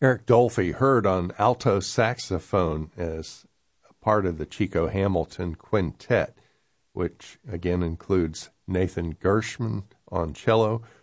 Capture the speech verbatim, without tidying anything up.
Eric Dolphy heard on alto saxophone as a part of the Chico Hamilton Quintet, which again includes Nathan Gershman on cello,